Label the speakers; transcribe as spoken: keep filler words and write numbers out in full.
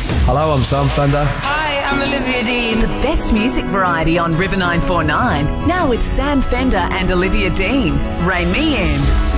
Speaker 1: Hello, I'm Sam Fender.
Speaker 2: Hi, I'm Olivia Dean.
Speaker 3: The best music variety on River nine four nine. Now it's Sam Fender and Olivia Dean. Rein me in.